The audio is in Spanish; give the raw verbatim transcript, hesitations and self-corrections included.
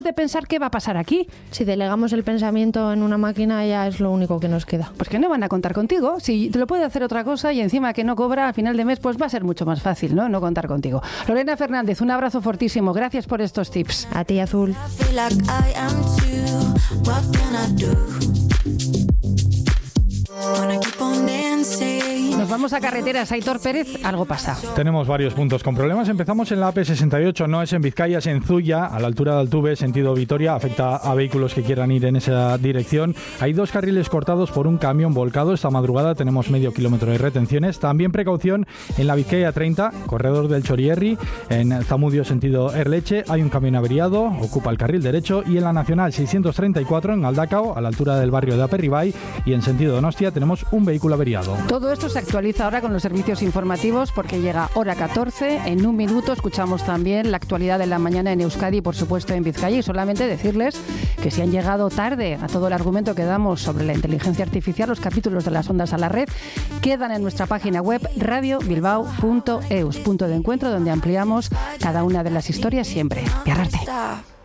de pensar qué va a pasar aquí. Si delegamos el pensamiento en una máquina ya es lo único que nos queda. Pues que no van a contar contigo. Si te lo puede hacer otra cosa y encima que no cobra a final de mes, pues va a ser mucho más fácil, ¿no? No contar contigo. Lorena Fernández, un abrazo fortísimo. Gracias por estos tips. A ti, Azul. Nos vamos a carreteras. Aitor Pérez, algo pasa. Tenemos varios puntos con problemas. Empezamos en la A P sesenta y ocho, no es en Vizcaya, es en Zuya, a la altura de Altuve, sentido Vitoria. Afecta a vehículos que quieran ir en esa dirección. Hay dos carriles cortados por un camión volcado. Esta madrugada tenemos medio kilómetro de retenciones. También precaución en la Vizcaya treinta, corredor del Chorierri, en Zamudio, sentido Erleche. Hay un camión averiado, ocupa el carril derecho. Y en la Nacional seiscientos treinta y cuatro, en Galdakao, a la altura del barrio de Aperribay, y en sentido Donostia tenemos un vehículo averiado. Todo esto se actualiza ahora con los servicios informativos porque llega hora catorce. En un minuto escuchamos también la actualidad de la mañana en Euskadi y por supuesto en Vizcaya. Y solamente decirles que si han llegado tarde a todo el argumento que damos sobre la inteligencia artificial, los capítulos de las ondas a la red quedan en nuestra página web radio bilbao punto eus, punto de encuentro donde ampliamos cada una de las historias siempre. Biarrarte.